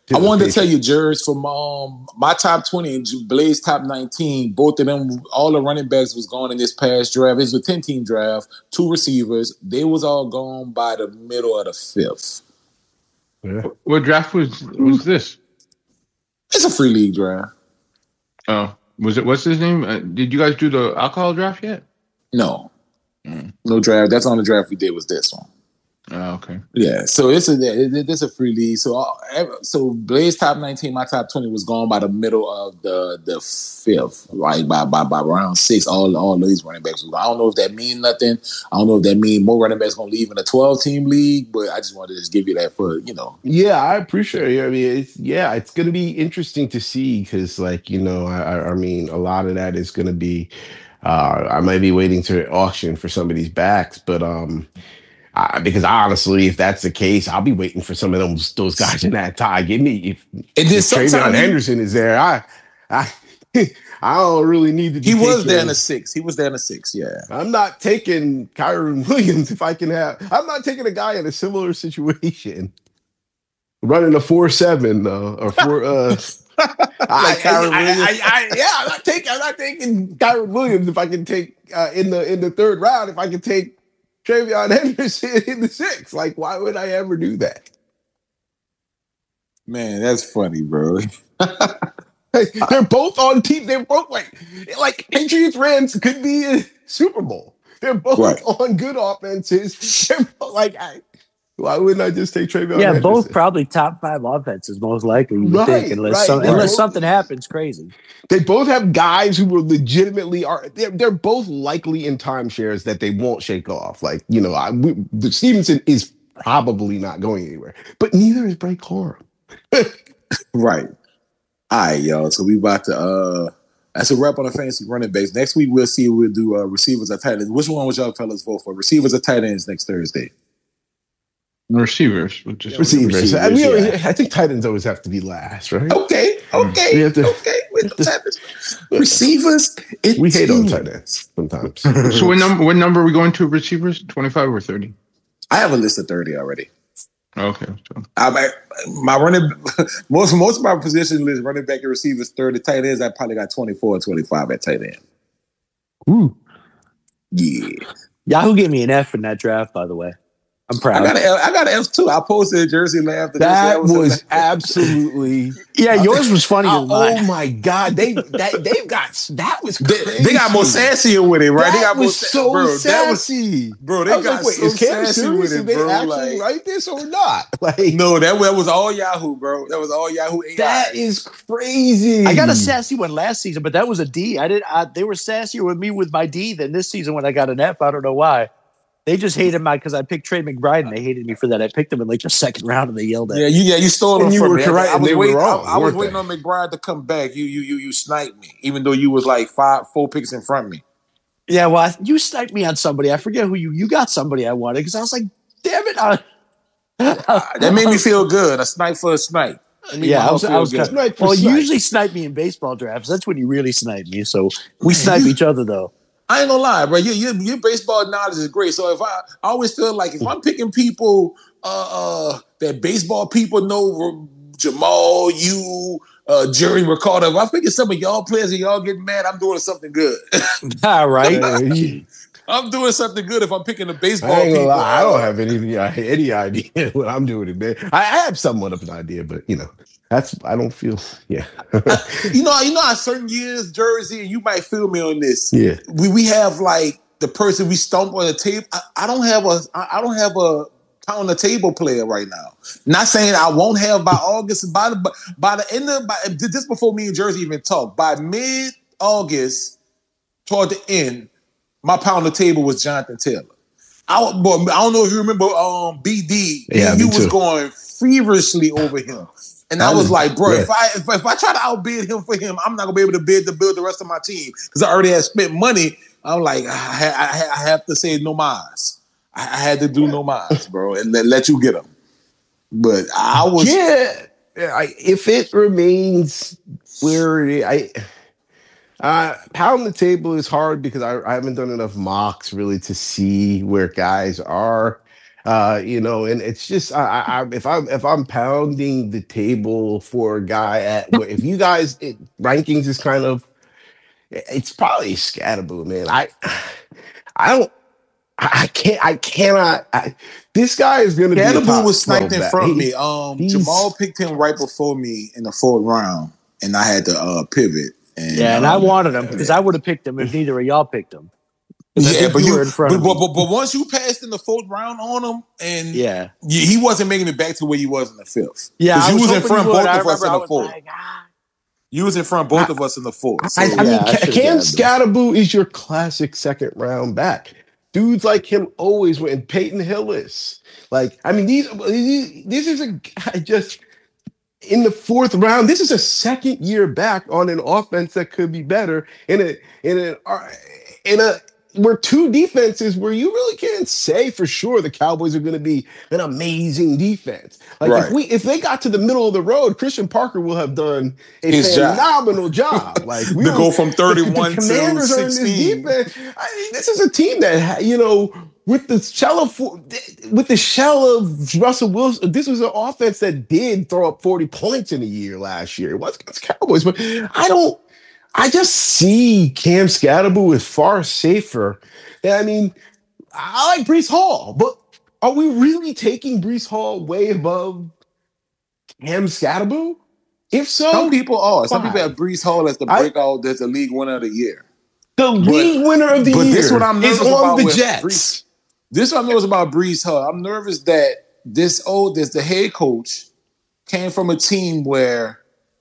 I wanted to tell you, Jers, from um, my top twenty and Blaze top nineteen, both of them, all the running backs was gone in this past draft. It was a ten-team draft, two receivers. They was all gone by the middle of the fifth. Yeah. What draft was was this? It's a free league draft. Oh, was it? What's his name? Uh, did you guys do the alcohol draft yet? No. Mm. No draft. That's on the draft we did was this one. Oh, okay. Yeah, so it's a it's a free league. So uh, so Blaze top nineteen, my top twenty was gone by the middle of the the fifth, like by by by round six. All all these running backs. I don't know if that means nothing. I don't know if that means more running backs gonna leave in a twelve team league. But I just wanted to just give you that for you know. Yeah, I appreciate it. I mean, it's yeah, it's gonna be interesting to see because like you know, I I mean, a lot of that is gonna be. Uh, I might be waiting to auction for some of these backs, but um. Uh, because honestly, if that's the case, I'll be waiting for some of those those guys in that tie. Give me if, if Travion Henderson is there, I I I don't really need to. He was there in a six. He was there in a six. Yeah, I'm not taking Kyron Williams if I can have. I'm not taking a guy in a similar situation, running a four seven uh, or four. Uh, like I, Kyron I, Williams. I, I, I, yeah, I'm not taking. I'm not taking Kyron Williams if I can take uh, in the in the third round. If I can take Travion Henderson in the six. Like, why would I ever do that? Man, that's funny, bro. They're both on team. They're both like, like Patriots Rams could be a Super Bowl. They're both right. on good offenses. They're both like, I, why wouldn't I just take Travion Yeah, Henderson? both probably top five offenses, most likely, you would right, think, unless, right, some, right. unless something happens crazy. They both have guys who were legitimately are. They're, they're both likely in timeshares that they won't shake off. Like you know, I, we, the Stevenson is probably not going anywhere, but neither is Bray Corum. Right. All right, y'all. So we about to. uh That's a wrap on the fantasy running backs. Next week we'll see. We'll do uh, receivers or tight ends. Which one would y'all fellas vote for? Receivers or tight ends next Thursday? Receivers. Just receivers. receivers I, mean, yeah. I think tight ends always have to be last, right? Okay. Okay. To, okay. With the to, receivers. We hate on tight ends sometimes. So what number? What number are we going to receivers? Twenty-five or thirty? I have a list of thirty already. Okay. So. I, my running most most of my position list running back and receivers thirty. Tight ends I probably got twenty-four or twenty-five at tight end. Ooh. Yeah. Yahoo gave me an F in that draft, by the way. I'm proud. I got an F, I got an F too. I posted a Jersey laugh. That, that was, was absolutely. Yeah, yours was funny. Uh, oh my god, they that they've got that was crazy. They, they got more sassier with it, right? That they got was more so bro, sassy, that was, bro. They got like, wait, so is Cam sassy serious? with it, Did they bro. actually like, write this or not? Like, no, that, that was all Yahoo, bro. That was all Yahoo. A I. That is crazy. I got a sassy one last season, but that was a D. I did. I, they were sassier with me with my D than this season when I got an F. I don't know why. They just hated my because I picked Trey McBride and they hated me for that. I picked him in like the second round and they yelled at yeah, me. You, yeah, you stole him and you from were me. Correct, I, I was waiting. wrong, I, I was they? waiting on McBride to come back. You, you, you, you sniped me, even though you was like five, four picks in front of me. Yeah, well, I, you sniped me on somebody. I forget who you. You got somebody I wanted because I was like, damn it. I, that made me feel good. A snipe for a snipe. Yeah, I was. I was good. Snipe well, you usually snipe me in baseball drafts. That's when you really snipe me. So we snipe each other though. I ain't gonna lie, bro. Your, your, your baseball knowledge is great. So if I, I always feel like if I'm picking people uh, uh, that baseball people know, Jamal, you, uh, Jerry Ricardo, if I'm picking some of y'all players and y'all getting mad, I'm doing something good. All right. I'm doing something good if I'm picking the baseball I ain't people. Lie, I don't have any any idea what I'm doing today. I, I have somewhat of an idea, but you know, that's I don't feel yeah. you know, you know, how certain years, Jersey, and you might feel me on this. Yeah, we we have like the person we stomp on the table. I, I don't have a I don't have a pound the table player right now. Not saying I won't have by August. By the by the end of by just before me and Jersey even talk, by mid August toward the end. My pound the table was Jonathan Taylor. I, boy, I don't know if you remember um, B D. Yeah, you me was too. going feverishly over him. And I, I was like, bro, yeah. if I if, if I try to outbid him for him, I'm not going to be able to bid to build the rest of my team. Because I already had spent money. I'm like, I, I, I have to say no mas. I, I had to do no mas, bro, and let, let you get him. But I was... Yeah, I, if it remains where it, I... Uh, pound the table is hard because I, I haven't done enough mocks really to see where guys are. Uh, you know, and it's just I, I, if I'm if I'm pounding the table for a guy at where if you guys it, rankings is kind of it's probably Scatterboo, man. I I don't I can't I cannot I, this guy is gonna be a Scatterboo top was sniped in back. front of He- me. Um, he's- Jamal picked him right before me in the fourth round, and I had to uh, pivot. And, Yeah, and I um, wanted him because I would have picked him if neither of y'all picked him. 'Cause I Yeah, think but you, were in front but, of me. but, but, but once you passed in the fourth round on him, and Yeah. you- he wasn't making it back to where he was in the fifth. Yeah, 'Cause I you was, in hoping front he of would. both I of us remember in I the was fourth. like, ah. You was in front of both of us in the fourth. So, I, I mean, Yeah, I Ca- should've Cam grabbed him. Scatterboo is your classic second round back. Dudes like him always win. Peyton Hillis, like I mean, these, these this is a guy just in the fourth round. This is a second year back on an offense that could be better in a in a in a where two defenses where you really can't say for sure the Cowboys are going to be an amazing defense. Like Right. if we if they got to the middle of the road, Christian Parker will have done a His job. phenomenal job. Like we to will- go from the- thirty-one the to Commanders are in this sixteen. defense. I mean, this is a team that ha- you know with the shell of with the shell of Russell Wilson. This was an offense that did throw up forty points in a year last year. It was against Cowboys, but I don't. I just see Cam Scatterboo as far safer. And I mean, I like Brees Hall, but are we really taking Brees Hall way above Cam Scatterboo? If so, Some people are. Some why? people have Brees Hall as the I- breakout, that's the league winner of the year. the league winner of the but year this what I'm is nervous about on the with Jets. Brees. This is what I'm nervous about Brees Hall. I'm nervous that this old, this the head coach came from a team where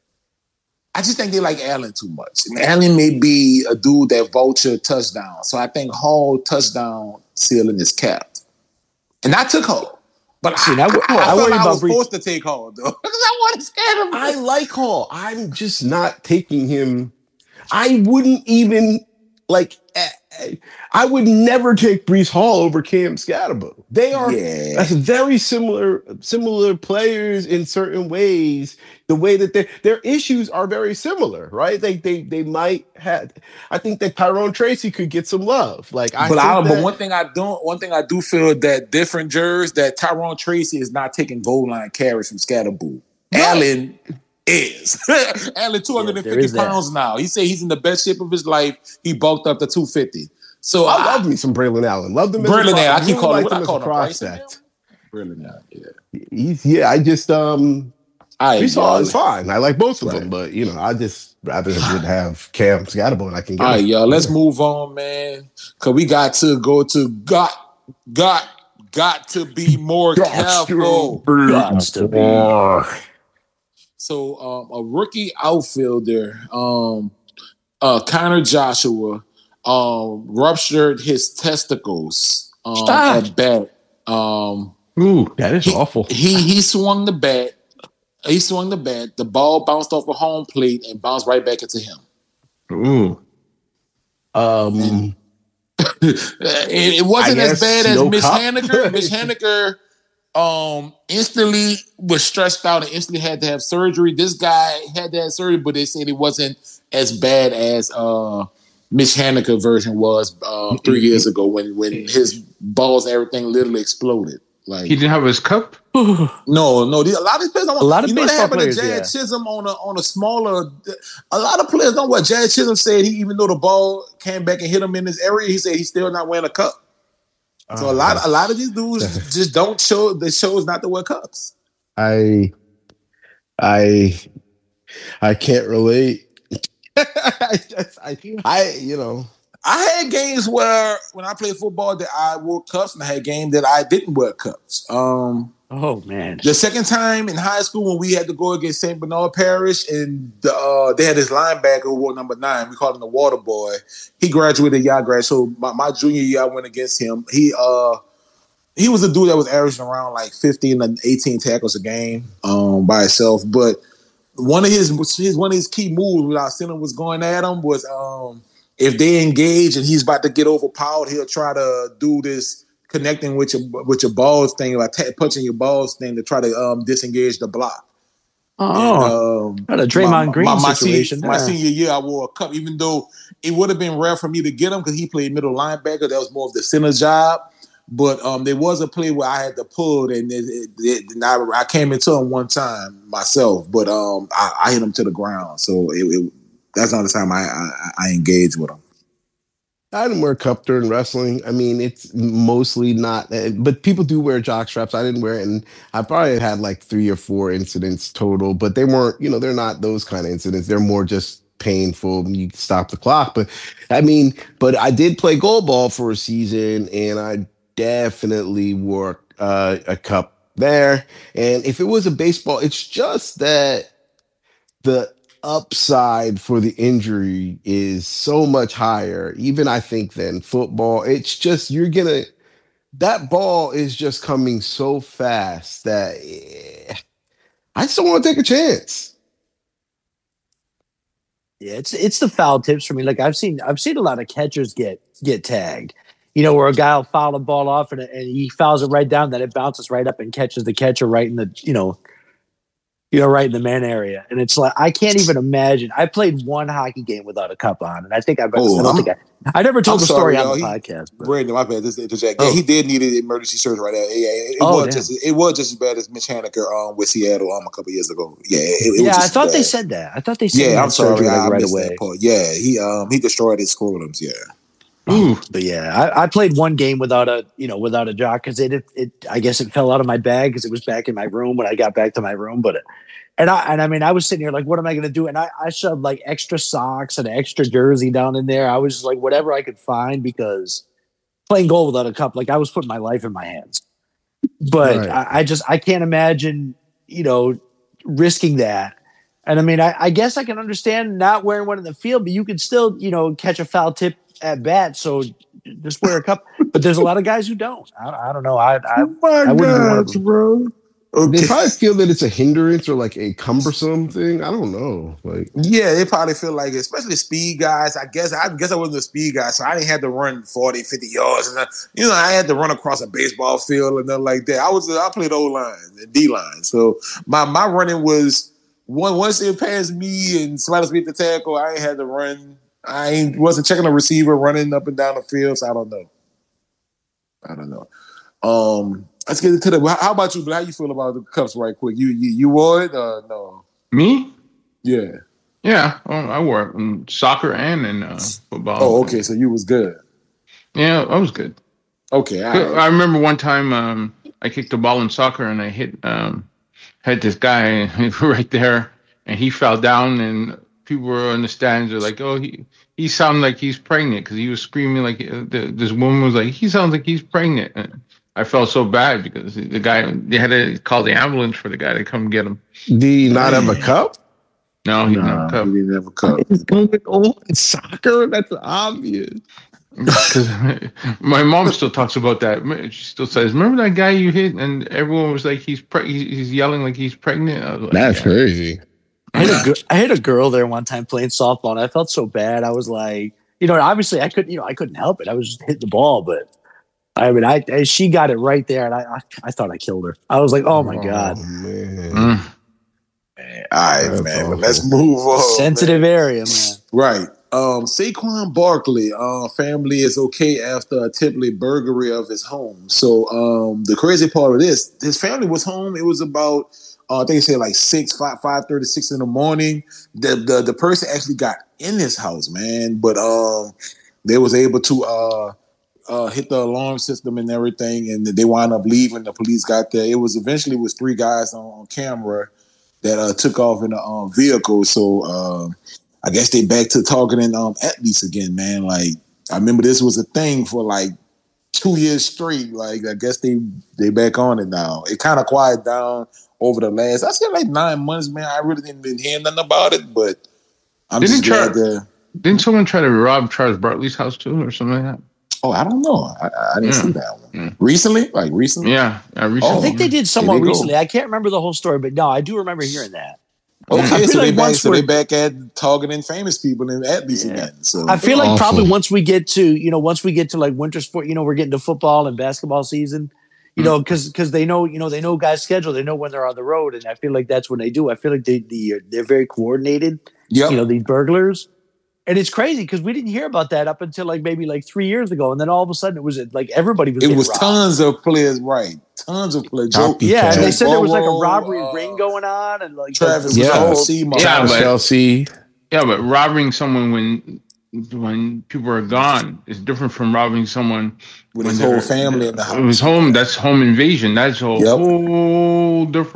I just think they like Allen too much. And Allen may be a dude that vulture touchdown. So I think Hall touchdown ceiling is capped. And I took Hall. But See, I, I wo- I, I, I felt worry like I about was Brees. forced to take Hall, though. Because I wanted scared him. I like Hall. I'm just not taking him. I wouldn't even like. eh, eh, I would never take Brees Hall over Cam Scatterboo. They are Yeah. that's very similar, similar players in certain ways. The way that their their issues are very similar, right? They they they might have. I think that Tyrone Tracy could get some love. Like I, But think I, that, but one thing I don't, one thing I do feel that different jurors that Tyrone Tracy is not taking goal line carries from Scatterboo. No. Allen is. Allen two hundred Yeah, there fifty is that. pounds now. He said he's in the best shape of his life. He bulked up to two fifty. So I I, love me some Braylon Allen. Love them. as a Braylon pro- Allen. I keep really calling liked what I him as call a him, Bryson prospect. Braylon Allen, yeah. He's yeah. I just um. All right, Brees Hall y'all. is fine. I like both of Right. them, but you know, I just rather would have Cam Scatterboo and I can get All right, him. y'all. Let's move on, man. Cause we got to go to got got got to be more careful. Gots to be. So um, a rookie outfielder, um, uh, Connor Joshua, um, ruptured his testicles um, Stop. at bat. Um, Ooh, That is he, awful. he he swung the bat. He swung the bat. The ball bounced off a home plate and bounced right back into him. ooh. Um, it, it wasn't I as guess bad as no Mitch cop. Haniger. Mitch Haniger um, instantly was stressed out and instantly had to have surgery. This guy had to have surgery, but they said it wasn't as bad as uh, Mitch Haniger version was uh, three years ago when when his balls and everything literally exploded. Like He didn't have his cup? no, no. these- A lot of these players don't. A lot of you know what baseball happened to players, Jad yeah. Chisholm on a on a smaller. A lot of players don't. What Jad Chisholm said, he even though the ball came back and hit him in this area, he said he's still not wearing a cup. So a lot, a lot of these dudes just don't show. They chose not to wear cups. I, I, I can't relate. I, just, I, I, you know, I had games where when I played football that I wore cups, and I had games that I didn't wear cups. Um, Oh man. the second time in high school when we had to go against Saint Bernard Parish, and the, uh, they had this linebacker who wore number nine. We called him the Water Boy. He graduated, y'all grad. So my, my junior year, I went against him. He uh, he was a dude that was averaging around like fifteen and eighteen tackles a game um, by himself. But one of his, his one of his key moves when I seen him was going at him was um, if they engage and he's about to get overpowered, he'll try to do this connecting with your with your balls thing, like t- punching your balls thing to try to um, disengage the block. Oh, And, um, not a Draymond my, Green my, my situation. Senior, my there. senior year, I wore a cup, even though it would have been rare for me to get him because he played middle linebacker. That was more of the center job. But um, there was a play where I had to pull, and, it, it, it, and I, I came into him one time myself, but um, I, I hit him to the ground. So it, it, that's not the time I, I, I engaged with him. I didn't wear cup during wrestling. I mean, it's mostly not, but people do wear jock straps. I didn't wear it, and I probably had like three or four incidents total, but they weren't, you know, they're not those kind of incidents. They're more just painful. You stop the clock. But I mean, but I did play goal ball for a season, and I definitely wore uh, a cup there. And if it was a baseball, it's just that the upside for the injury is so much higher, even I think, than football. It's just, you're gonna, that ball is just coming so fast that eh, I just don't want to take a chance. Yeah, it's it's the foul tips for me. Like I've seen I've seen a lot of catchers get get tagged. You know, where a guy will foul the ball off and, and he fouls it right down, then it bounces right up and catches the catcher right in the, you know, you know, right in the man area. And it's like, I can't even imagine. I played one hockey game without a cup on, and I think I've, Oh, I don't I'm- think I, I never told I'm the sorry, story on y'all. the He- podcast. But, Brandon, my bad. This is interject. Oh. Yeah, he did need an emergency surgery right there. Yeah, it, it Oh, was damn. just it was just as bad as Mitch Haniker um with Seattle um a couple years ago. Yeah, it, it yeah, was I just thought bad. they said that. I thought they said he Yeah, had I'm sorry, surgery, like, I, I right missed away. that part. Yeah, he um he destroyed his scrotums. Yeah. Ooh, But yeah, I, I played one game without a, you know, without a jock because it, it, it, I guess it fell out of my bag because it was back in my room when I got back to my room. But, it, and I, and I mean, I was sitting here like, what am I going to do? And I, I shoved like extra socks and extra jersey down in there. I was just like, whatever I could find, because playing goal without a cup, like I was putting my life in my hands. But Right. I, I just, I can't imagine, you know, risking that. And I mean, I, I guess I can understand not wearing one in the field, but you could still, you know, catch a foul tip at bat. So just wear a cup. But there's a lot of guys who don't. I, I don't know. I I, I wouldn't be one of them. bro. They probably feel that it's a hindrance or like a cumbersome thing. I don't know. Like, Yeah, they probably feel like it, especially speed guys. I guess I guess I wasn't a speed guy, so I didn't have to run forty, fifty yards. And I, you know, I had to run across a baseball field and nothing like that. I was I played O line and D line, so my my running was one once it passed me and somebody beat the tackle. I ain't had to run. I ain't wasn't checking the receiver, running up and down the field. So I don't know. I don't know. Um, let's get into the. How about you? How you feel about the cups? Right quick. You you you wore it? Uh, no. me? Yeah. Yeah, oh, I wore it in soccer and in uh, football. Oh, okay. So you was good. Yeah, I was good. Okay. all right. I remember one time um, I kicked the ball in soccer and I hit um, had this guy right there, and he fell down, and people were in the stands. They're like, "Oh, he he sounded like he's pregnant," because he was screaming like uh, the, this woman was like, "He sounds like he's pregnant." And I felt so bad because the guy, they had to call the ambulance for the guy to come get him. did he not have a cup? No, he No, didn't have a cup. he didn't have a cup. It's going on in soccer. That's obvious. Because my mom still talks about that. She still says, "Remember that guy you hit?" And everyone was like, "He's pre- he's yelling like he's pregnant." I was like, That's yeah. crazy. I had, a gir- I had a girl there one time playing softball, and I felt so bad. I was like, you know, obviously I couldn't, you know, I couldn't help it. I was just hitting the ball, but I mean, I, I she got it right there, and I, I I thought I killed her. I was like, oh my god, man. Mm. All right, That's man. awful. Let's move on. sensitive man. area, man. Right. Um, Saquon Barkley, uh, family is okay after a attempted burglary of his home. So um, the crazy part of this, his family was home. It was about, uh, I think they said like six, five, five thirty, six in the morning. The, the the person actually got in his house, man, but um, they was able to uh, uh, hit the alarm system and everything, and they wound up leaving. The police got there. It was eventually was three guys on, on camera that uh, took off in a um, vehicle. So. Um, I guess they back to targeting um athletes again, man. Like I remember this was a thing for like two years straight. Like I guess they they back on it now. It kind of quieted down over the last. I said like nine months, man. I really didn't been hearing nothing about it, but I'm Didn't just glad Char- that. Didn't someone try to rob Charles Barkley's house too, or something like that? Oh, I don't know. I, I didn't Yeah. see that one Yeah. recently. Like recently. Yeah, I Oh. recently. I think they did somewhat There they go. recently. I can't remember the whole story, but no, I do remember hearing that. I Okay, feel so they like back. once So they we're- back at targeting famous people and athletes Yeah. again. So I feel like Awful. probably once we get to, you know, once we get to like winter sport, you know, we're getting to football and basketball season, you know, because because they know, you know, they know guys' schedule, they know when they're on the road, and I feel like that's when they do. I feel like they, they they're very coordinated. yep. You know, these burglars. And it's crazy because we didn't hear about that up until like maybe like three years ago, and then all of a sudden it was like everybody was. It was robbed. tons of players, right? Tons of players. Joe, yeah, and they said Burrow, there was like a robbery uh, ring going on, and like Travis the, yeah, Kelce, yeah, but, Chelsea. Yeah, but robbing someone when when people are gone is different from robbing someone with when his whole family in the house. His home. That's home invasion. That's a Yep. whole different.